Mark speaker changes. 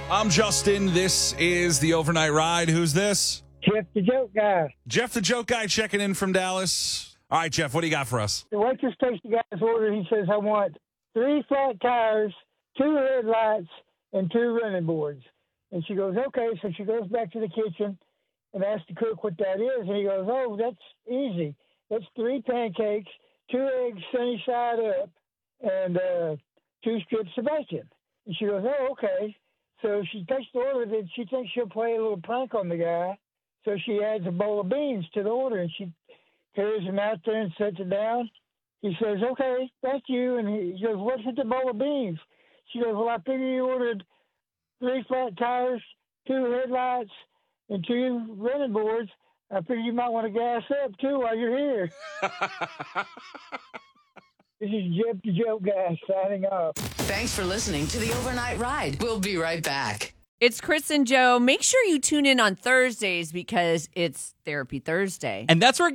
Speaker 1: I'm Justin. This is the Overnight Ride. Who's this?
Speaker 2: Jeff the Joke Guy.
Speaker 1: Jeff the Joke Guy checking in from Dallas. All right, Jeff, what do you got for us?
Speaker 2: The waitress takes the guy's order. He says, I want 3 flat tires, 2 headlights, and 2 running boards. And she goes, okay. So she goes back to the kitchen and asks the cook what that is. And he goes, oh, that's easy. That's 3 pancakes, 2 eggs sunny side up, and 2 strips of bacon. And she goes, oh, okay. So she takes the order that she thinks she'll play a little prank on the guy. So she adds a bowl of beans to the order, and she carries him out there and sets it down. He says, okay, thank you. And he goes, what's with the bowl of beans? She goes, well, I figure you ordered 3 flat tires, 2 headlights, and 2 running boards. I figure you might want to gas up, too, while you're here. This is Jeff the Joke Guy signing off.
Speaker 3: Thanks for listening to the Overnight Ride. We'll be right back.
Speaker 4: It's Chris and Joe. Make sure you tune in on Thursdays because it's Therapy Thursday.
Speaker 5: And that's where